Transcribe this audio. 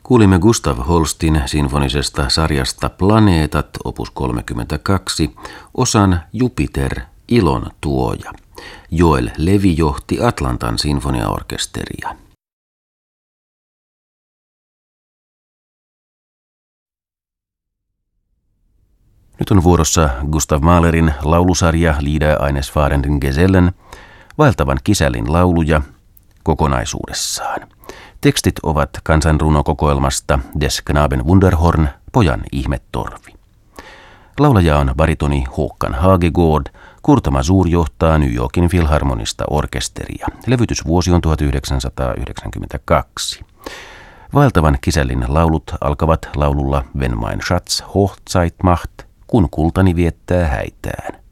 Kuulimme Gustav Holstin sinfonisesta sarjasta Planeetat, opus 32, osan Jupiter, ilon tuoja. Joel Levi johti Atlantan sinfoniaorkesteria. Nyt on vuorossa Gustav Mahlerin laulusarja Lieder eines fahrenden Gesellen, vaeltavan kisällin lauluja kokonaisuudessaan. Tekstit ovat kansanrunokokoelmasta Des Knaben Wunderhorn, pojan ihmetorvi. Laulaja on baritoni Håkan Hagegård, Kurt Masur johtaa New Yorkin Filharmonista orkesteria. Levytysvuosi on 1992. Vaeltavan kisällin laulut alkavat laululla Wenn mein Schatz Hochzeit macht, kun kultani viettää häitään.